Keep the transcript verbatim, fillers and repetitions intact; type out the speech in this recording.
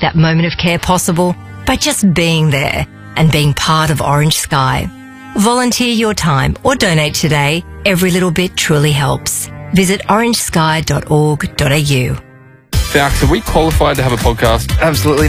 make that moment of care possible by just being there and being part of Orange Sky. Volunteer your time or donate today. Every little bit truly helps. Visit orange sky dot org dot a u. Falx, are we qualified to have a podcast? Absolutely